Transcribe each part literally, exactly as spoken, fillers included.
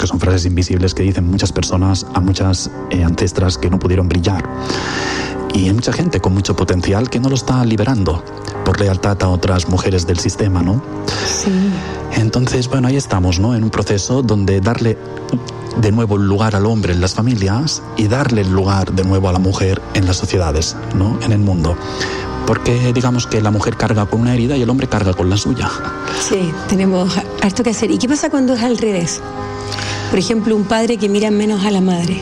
que son frases invisibles que dicen muchas personas a muchas eh, ancestras que no pudieron brillar. Y hay mucha gente con mucho potencial que no lo está liberando por lealtad a otras mujeres del sistema, ¿no? Sí. Entonces, bueno, ahí estamos, ¿no? En un proceso donde darle de nuevo el lugar al hombre en las familias y darle el lugar de nuevo a la mujer en las sociedades, ¿no? En el mundo. Porque digamos que la mujer carga con una herida y el hombre carga con la suya. Sí, tenemos harto que hacer. ¿Y qué pasa cuando es al revés? Por ejemplo, un padre que mira menos a la madre.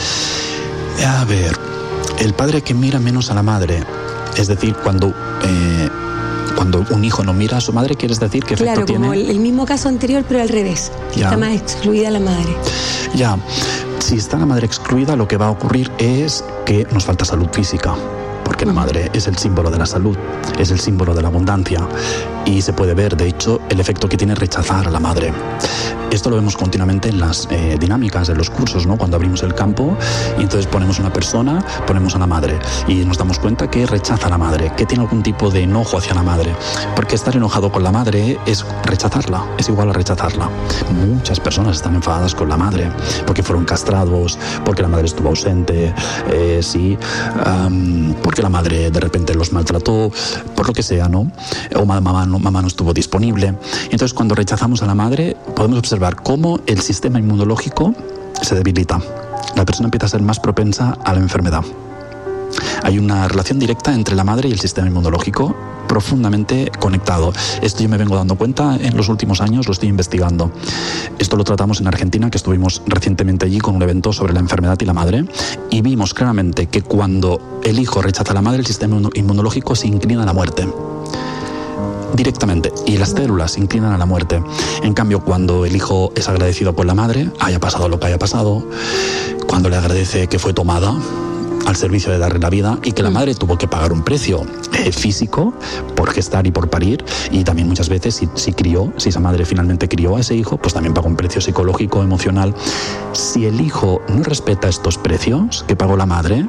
A ver, el padre que mira menos a la madre, es decir, cuando... Eh, Cuando un hijo no mira a su madre, ¿quieres decir qué efecto claro, tiene? Claro, como el, el mismo caso anterior, pero al revés. Ya. Está más excluida la madre. Ya, si está la madre excluida, lo que va a ocurrir es que nos falta salud física. Porque la madre es el símbolo de la salud, es el símbolo de la abundancia. Y se puede ver, de hecho, el efecto que tiene rechazar a la madre. Esto lo vemos continuamente en las eh, dinámicas, en los cursos, ¿no? Cuando abrimos el campo y entonces ponemos una persona, ponemos a la madre y nos damos cuenta que rechaza a la madre, que tiene algún tipo de enojo hacia la madre. Porque estar enojado con la madre es rechazarla, es igual a rechazarla. Muchas personas están enfadadas con la madre porque fueron castrados, porque la madre estuvo ausente, eh, sí, um, porque la madre de repente los maltrató, por lo que sea, ¿no? O mamá no, mamá no estuvo disponible. Entonces, cuando rechazamos a la madre, podemos observar cómo el sistema inmunológico se debilita. La persona empieza a ser más propensa a la enfermedad. Hay una relación directa entre la madre y el sistema inmunológico profundamente conectado. Esto yo me vengo dando cuenta en los últimos años, lo estoy investigando. Esto lo tratamos en Argentina, que estuvimos recientemente allí con un evento sobre la enfermedad y la madre, y vimos claramente que cuando el hijo rechaza a la madre, el sistema inmunológico se inclina a la muerte. Directamente, y las células se inclinan a la muerte. En cambio, cuando el hijo es agradecido con la madre, haya pasado lo que haya pasado, cuando le agradece que fue tomada al servicio de darle la vida y que la madre tuvo que pagar un precio eh, físico por gestar y por parir, y también muchas veces si, si crió, si esa madre finalmente crió a ese hijo, pues también pagó un precio psicológico, emocional. Si el hijo no respeta estos precios que pagó la madre,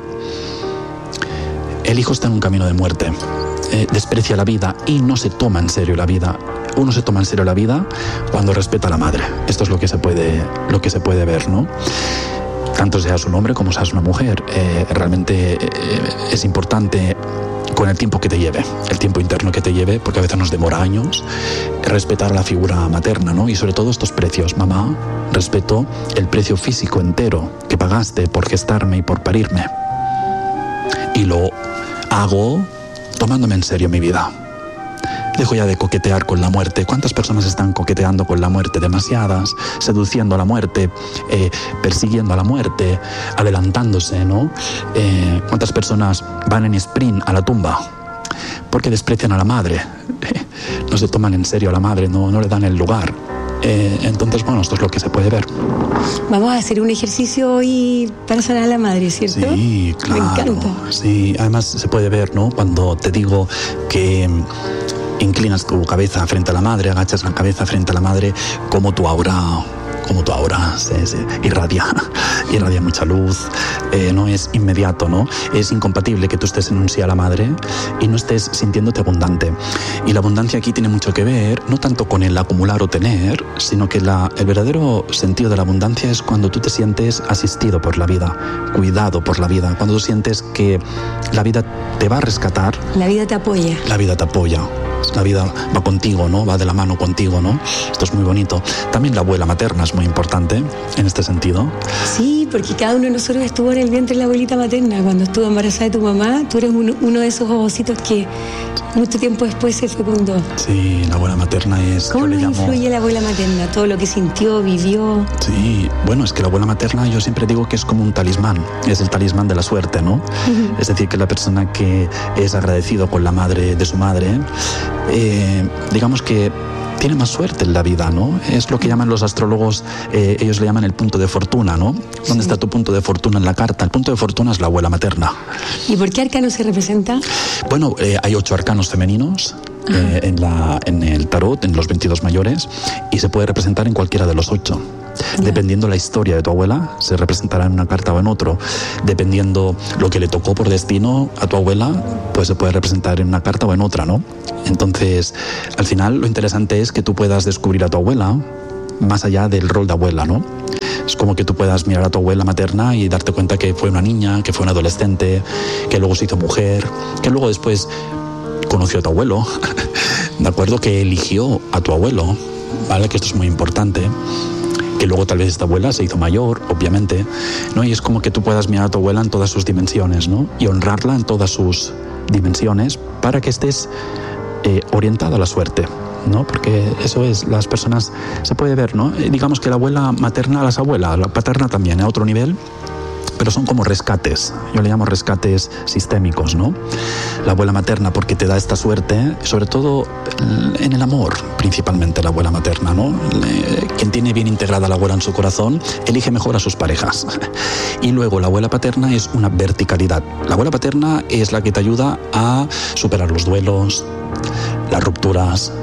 el hijo está en un camino de muerte. Eh, desprecia la vida y no se toma en serio la vida. Uno se toma en serio la vida cuando respeta a la madre. Esto es lo que se puede, lo que se puede ver, ¿no? Tanto seas un hombre como seas una mujer, eh, realmente eh, es importante con el tiempo que te lleve, el tiempo interno que te lleve, porque a veces nos demora años, respetar a la figura materna, ¿no? Y sobre todo estos precios. Mamá, respeto el precio físico entero que pagaste por gestarme y por parirme. Y lo hago tomándome en serio mi vida. Dejo ya de coquetear con la muerte. ¿Cuántas personas están coqueteando con la muerte? Demasiadas, seduciendo a la muerte, eh, persiguiendo a la muerte, adelantándose, ¿no? Eh, ¿Cuántas personas van en sprint a la tumba? Porque desprecian a la madre. Eh, no se toman en serio a la madre, no, no le dan el lugar. Eh, entonces, bueno, esto es lo que se puede ver. Vamos a hacer un ejercicio hoy para sanar a la madre, ¿cierto? Sí, claro. Me encanta. Sí, además se puede ver, ¿no? Cuando te digo que inclinas tu cabeza frente a la madre, agachas la cabeza frente a la madre, como tu aura, como tu aura se, se irradia, irradia mucha luz, eh, no es inmediato, ¿no? Es incompatible que tú estés en un sí a la madre y no estés sintiéndote abundante. Y la abundancia aquí tiene mucho que ver, no tanto con el acumular o tener, sino que la, el verdadero sentido de la abundancia es cuando tú te sientes asistido por la vida, cuidado por la vida, cuando tú sientes que la vida te va a rescatar. La vida te apoya. La vida te apoya. La vida va contigo, ¿no? Va de la mano contigo, ¿no? Esto es muy bonito. También la abuela materna es muy importante en este sentido. Sí, porque cada uno de nosotros estuvo en el vientre de la abuelita materna. Cuando estuvo embarazada de tu mamá, tú eres uno, uno de esos ovocitos que mucho tiempo después se fecundó. Sí, la abuela materna es... ¿Cómo nos llamo... influye la abuela materna? Todo lo que sintió, vivió. Sí, bueno, es que la abuela materna yo siempre digo que es como un talismán. Es el talismán de la suerte, ¿no? Uh-huh. Es decir, que la persona que es agradecido con la madre de su madre, eh, digamos que tiene más suerte en la vida, ¿no? Es lo que llaman los astrólogos, eh, ellos le llaman el punto de fortuna, ¿no? ¿Dónde sí. está tu punto de fortuna en la carta? El punto de fortuna es la abuela materna. ¿Y por qué arcano se representa? Bueno, eh, hay ocho arcanos femeninos eh, en, la, en el tarot, en los veintidós mayores, y se puede representar en cualquiera de los ocho. Yeah. Dependiendo la historia de tu abuela, se representará en una carta o en otro. Dependiendo lo que le tocó por destino a tu abuela, pues se puede representar en una carta o en otra, ¿no? Entonces, al final, lo interesante es que tú puedas descubrir a tu abuela más allá del rol de abuela, ¿no? Es como que tú puedas mirar a tu abuela materna y darte cuenta que fue una niña, que fue una adolescente, que luego se hizo mujer, que luego después conoció a tu abuelo, ¿de acuerdo? Que eligió a tu abuelo, ¿vale? Que esto es muy importante. Que luego tal vez esta abuela se hizo mayor, obviamente, ¿no? Y es como que tú puedas mirar a tu abuela en todas sus dimensiones, ¿no? Y honrarla en todas sus dimensiones para que estés eh, orientado a la suerte, ¿no? Porque eso es, las personas, se puede ver, ¿no? Eh, digamos que la abuela materna, las abuelas, la paterna también, a otro nivel, pero son como rescates, yo le llamo rescates sistémicos, ¿no? La abuela materna porque te da esta suerte, sobre todo en el amor, principalmente la abuela materna, ¿no? Quien tiene bien integrada la abuela en su corazón, elige mejor a sus parejas. Y luego la abuela paterna es una verticalidad. La abuela paterna es la que te ayuda a superar los duelos, las rupturas.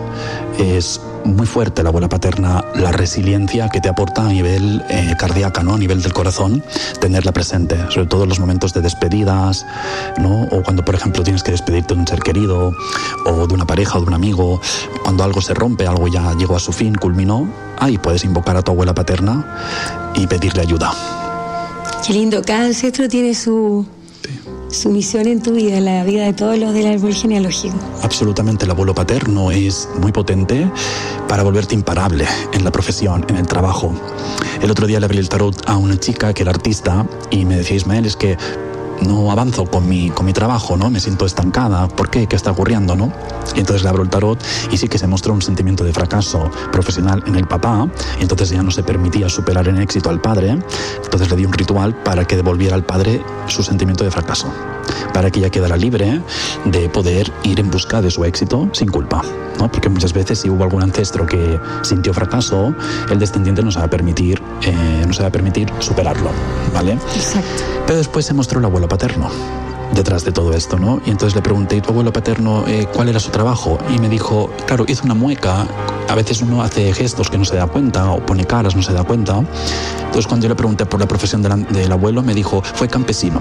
Es muy fuerte la abuela paterna, la resiliencia que te aporta a nivel eh, cardíaco, ¿no? A nivel del corazón, tenerla presente, sobre todo en los momentos de despedidas, ¿no? O cuando, por ejemplo, tienes que despedirte de un ser querido, o de una pareja o de un amigo, cuando algo se rompe, algo ya llegó a su fin, culminó, ahí puedes invocar a tu abuela paterna y pedirle ayuda. Qué lindo, cada ancestro tiene su... su misión en tu vida, en la vida de todos los del árbol genealógico. Absolutamente, el abuelo paterno es muy potente para volverte imparable en la profesión, en el trabajo. El otro día le abrí el tarot a una chica que era artista y me decía: Ismael, es que no avanzo con mi, con mi trabajo, ¿no? Me siento estancada. ¿Por qué? ¿Qué está ocurriendo, no? Y entonces le abro el tarot y sí que se mostró un sentimiento de fracaso profesional en el papá, y entonces ya no se permitía superar en éxito al padre. Entonces le di un ritual para que devolviera al padre su sentimiento de fracaso, para que ella quedara libre de poder ir en busca de su éxito sin culpa, ¿no? Porque muchas veces si hubo algún ancestro que sintió fracaso, el descendiente no se va a permitir, eh, no se va a permitir superarlo, ¿vale? Exacto. Pero después se mostró el abuelo paterno detrás de todo esto, ¿no? Y entonces le pregunté: ¿y tu abuelo paterno eh, cuál era su trabajo? Y me dijo, claro, hizo una mueca. A veces uno hace gestos que no se da cuenta, o pone caras, no se da cuenta. Entonces cuando yo le pregunté por la profesión del, del abuelo, me dijo, fue campesino.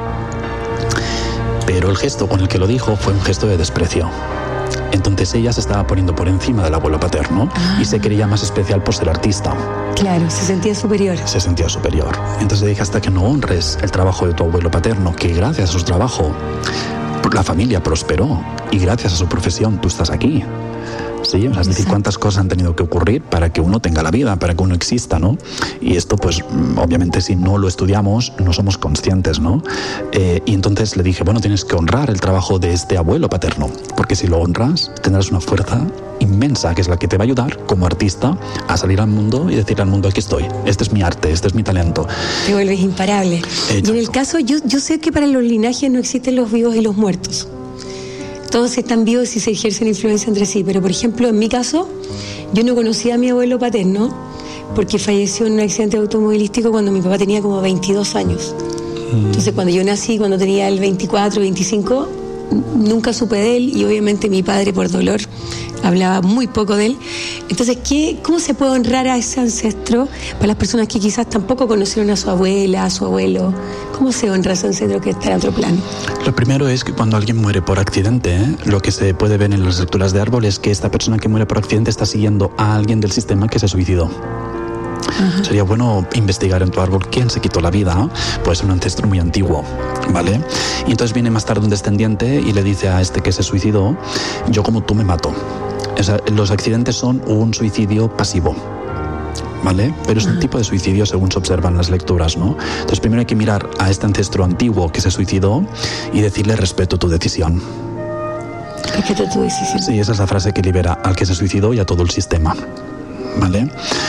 Pero el gesto con el que lo dijo fue un gesto de desprecio. Entonces ella se estaba poniendo por encima del abuelo paterno ah. y se creía más especial por ser artista. Claro, se sentía superior. Se sentía superior. Entonces le dije: hasta que no honres el trabajo de tu abuelo paterno, que gracias a su trabajo la familia prosperó y gracias a su profesión tú estás aquí. Sí, o sea, es decir, cuántas cosas han tenido que ocurrir para que uno tenga la vida, para que uno exista, ¿no? Y esto, pues, obviamente, si no lo estudiamos, no somos conscientes, ¿no? Eh, y entonces le dije, bueno, tienes que honrar el trabajo de este abuelo paterno, porque si lo honras, tendrás una fuerza inmensa, que es la que te va a ayudar, como artista, a salir al mundo y decirle al mundo: aquí estoy, este es mi arte, este es mi talento. Te vuelves imparable. Eh, y en el caso, yo, yo sé que para los linajes no existen los vivos y los muertos. Todos están vivos y se ejercen influencia entre sí. Pero, por ejemplo, en mi caso, yo no conocía a mi abuelo paterno porque falleció en un accidente automovilístico cuando mi papá tenía como veintidós años. Mm. Entonces, cuando yo nací, cuando tenía el veinticuatro, veinticinco, nunca supe de él, y obviamente mi padre, por dolor, hablaba muy poco de él. Entonces, ¿qué, ¿cómo se puede honrar a ese ancestro para las personas que quizás tampoco conocieron a su abuela, a su abuelo? ¿Cómo se honra a ese ancestro que está en otro plano? Lo primero es que cuando alguien muere por accidente, ¿eh? lo que se puede ver en las lecturas de árbol es que esta persona que muere por accidente está siguiendo a alguien del sistema que se suicidó. Ajá. Sería bueno investigar en tu árbol quién se quitó la vida. Puede ser un ancestro muy antiguo, ¿vale? Y entonces viene más tarde un descendiente y le dice a este que se suicidó: yo como tú me mato. O sea, los accidentes son un suicidio pasivo, ¿vale? Pero es un tipo de suicidio según se observan las lecturas, ¿no? Entonces primero hay que mirar a este ancestro antiguo que se suicidó y decirle: respeto tu decisión. Respeto tu decisión. Sí, esa es la frase que libera al que se suicidó y a todo el sistema, ¿vale?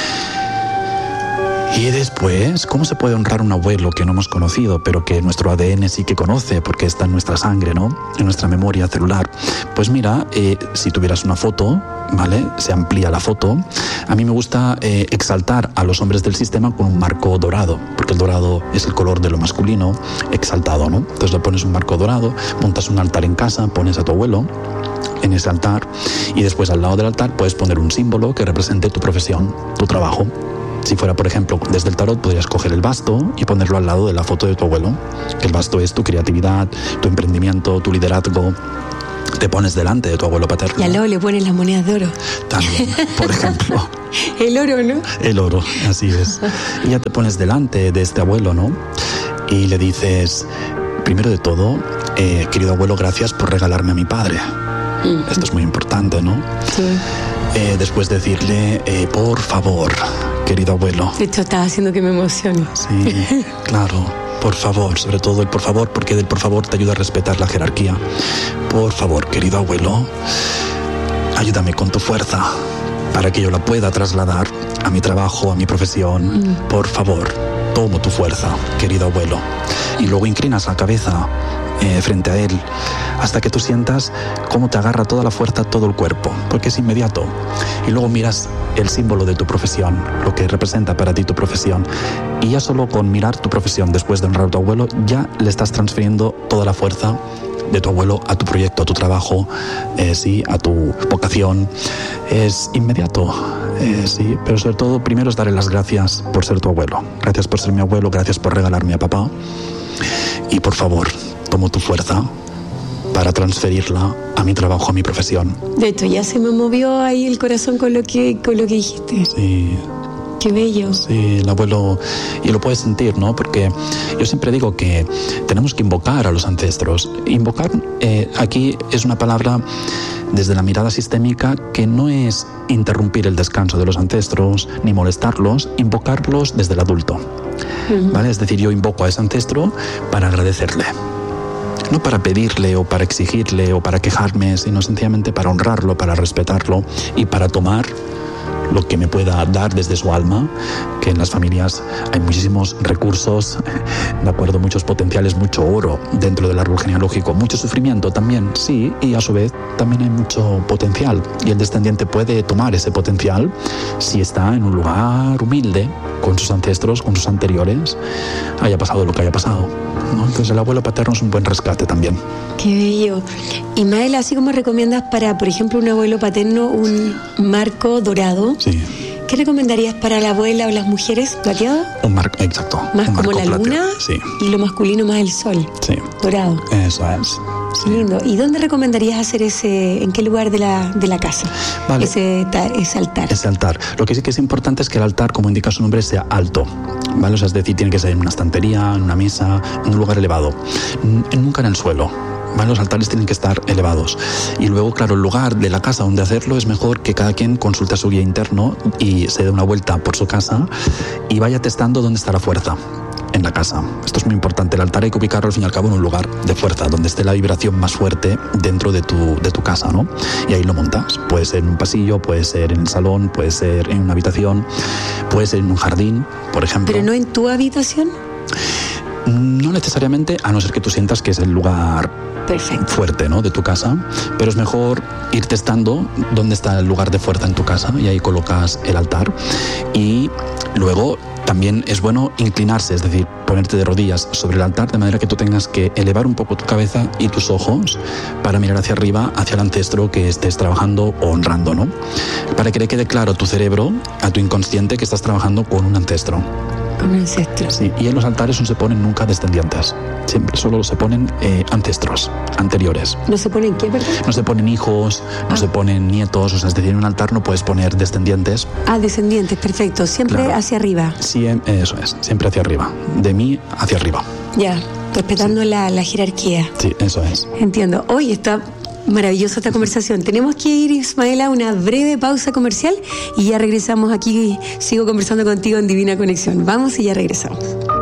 Y después, ¿cómo se puede honrar un abuelo que no hemos conocido, pero que nuestro A D N sí que conoce, porque está en nuestra sangre, ¿no? En nuestra memoria celular. Pues mira, eh, si tuvieras una foto, ¿vale? Se amplía la foto. A mí me gusta eh, exaltar a los hombres del sistema con un marco dorado, porque el dorado es el color de lo masculino exaltado, ¿no? Entonces le pones un marco dorado, montas un altar en casa, pones a tu abuelo en ese altar, y después al lado del altar puedes poner un símbolo que represente tu profesión, tu trabajo. Si fuera, por ejemplo, desde el tarot, podrías coger el basto y ponerlo al lado de la foto de tu abuelo, que el basto es tu creatividad, tu emprendimiento, tu liderazgo, te pones delante de tu abuelo paterno. Y al lado le pones las monedas de oro. También, por ejemplo. El oro, ¿no? El oro, así es. Y ya te pones delante de este abuelo, ¿no? Y le dices, primero de todo, eh, querido abuelo, gracias por regalarme a mi padre. Mm. Esto es muy importante, ¿no? Sí. Eh, después decirle, eh, por favor, querido abuelo. Esto estaba haciendo que me emocione. Sí, claro. Por favor, sobre todo el por favor, porque del por favor te ayuda a respetar la jerarquía. Por favor, querido abuelo, ayúdame con tu fuerza para que yo la pueda trasladar a mi trabajo, a mi profesión. Mm. Por favor, tomo tu fuerza, querido abuelo. Y luego inclinas la cabeza eh, frente a él hasta que tú sientas cómo te agarra toda la fuerza, todo el cuerpo, porque es inmediato. Y luego miras el símbolo de tu profesión, lo que representa para ti tu profesión. Y ya solo con mirar tu profesión después de honrar a tu abuelo, ya le estás transfiriendo toda la fuerza de tu abuelo a tu proyecto, a tu trabajo, eh, sí, a tu vocación. Es inmediato, eh, sí, pero sobre todo primero es darle las gracias por ser tu abuelo. Gracias por ser mi abuelo, gracias por regalarme a papá. Y por favor, tomo tu fuerza para transferirla a mi trabajo, a mi profesión. De hecho, ya se me movió ahí el corazón con lo que, con lo que dijiste. Sí. Qué bello. Sí, el abuelo, y lo puedes sentir, ¿no? Porque yo siempre digo que tenemos que invocar a los ancestros. Invocar eh, aquí es una palabra desde la mirada sistémica que no es interrumpir el descanso de los ancestros ni molestarlos, invocarlos desde el adulto. Uh-huh. ¿Vale? Es decir, yo invoco a ese ancestro para agradecerle. No para pedirle o para exigirle o para quejarme, sino sencillamente para honrarlo, para respetarlo y para tomar lo que me pueda dar desde su alma, que en las familias hay muchísimos recursos, de acuerdo, muchos potenciales, mucho oro dentro del árbol genealógico, mucho sufrimiento también, sí, y a su vez también hay mucho potencial, y el descendiente puede tomar ese potencial si está en un lugar humilde, con sus ancestros, con sus anteriores, haya pasado lo que haya pasado, ¿no? Entonces el abuelo paterno es un buen rescate también. Qué bello. Y Mael, así como recomiendas para, por ejemplo, un abuelo paterno un marco dorado, sí. ¿Qué recomendarías para la abuela o las mujeres? ¿Plateado? Un marco, exacto. Más un como marco la luna, sí. Y lo masculino más el sol. Sí. Dorado. Eso es. Sí. Lindo. ¿Y dónde recomendarías hacer ese, en qué lugar de la, de la casa? Vale. Ese, ese altar. Ese altar. Lo que sí que es importante es que el altar, como indica su nombre, sea alto. ¿Vale? O sea, es decir, tiene que ser en una estantería, en una mesa, en un lugar elevado. Nunca en el suelo. ¿Vale? Los altares tienen que estar elevados. Y luego, claro, el lugar de la casa donde hacerlo es mejor que cada quien consulte a su guía interno y se dé una vuelta por su casa y vaya testando dónde está la fuerza en la casa. Esto es muy importante. El altar hay que ubicarlo al fin y al cabo en un lugar de fuerza, donde esté la vibración más fuerte dentro de tu, de tu casa, ¿no? Y ahí lo montas. Puede ser en un pasillo, puede ser en el salón, puede ser en una habitación, puede ser en un jardín, por ejemplo. ¿Pero no en tu habitación? No necesariamente, a no ser que tú sientas que es el lugar perfecto, fuerte, ¿no?, de tu casa, pero es mejor ir testando dónde está el lugar de fuerza en tu casa y ahí colocas el altar. Y luego también es bueno inclinarse, es decir, ponerte de rodillas sobre el altar de manera que tú tengas que elevar un poco tu cabeza y tus ojos para mirar hacia arriba, hacia el ancestro que estés trabajando o honrando, ¿no? Para que le quede claro a tu cerebro, a tu inconsciente, que estás trabajando con un ancestro. Con un ancestro. Sí, y en los altares no se ponen nunca descendientes. Siempre solo se ponen eh, ancestros anteriores. ¿No se ponen qué, perdón? No se ponen hijos, no ah. se ponen nietos, o sea, es decir, en un altar no puedes poner descendientes. Ah, descendientes, perfecto. Siempre claro. Hacia arriba. Sí, eso es, siempre hacia arriba. De mí hacia arriba. Ya, respetando sí. la, la jerarquía. Sí, eso es. Entiendo. Hoy está maravillosa esta conversación. Tenemos que ir, Ismael, a una breve pausa comercial y ya regresamos aquí. Sigo conversando contigo en Divina Conexión. Vamos y ya regresamos.